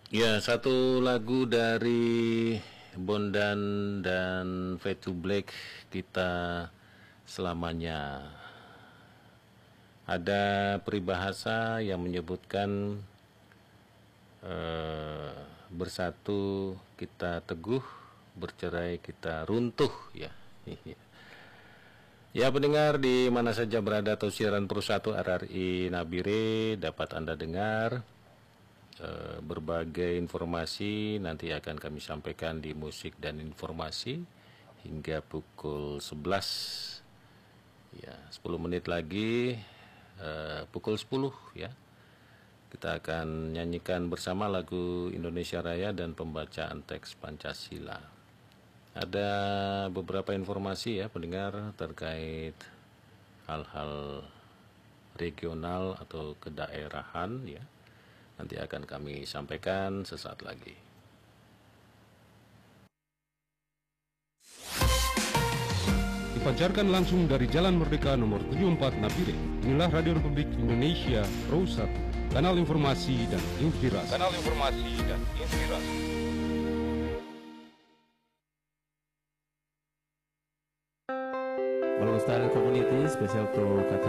Ya, satu lagu dari Bondan dan Fade to Black, Kita Selamanya. Ada peribahasa yang menyebutkan bersatu kita teguh, bercerai kita runtuh, ya. Ya, pendengar di mana saja berada atau siaran Persatu RRI Nabire dapat Anda dengar berbagai informasi nanti akan kami sampaikan di musik dan informasi hingga pukul 11. Ya, 10 menit lagi pukul 10 ya. Kita akan nyanyikan bersama lagu Indonesia Raya dan pembacaan teks Pancasila. Ada beberapa informasi ya pendengar terkait hal-hal regional atau kedaerahan ya. Nanti akan kami sampaikan sesaat lagi. Dipancarkan langsung dari Jalan Merdeka nomor 74 Nabire. Inilah Radio Republik Indonesia Pro 1, kanal informasi dan inspirasi. Balong Style Community spesial pro kata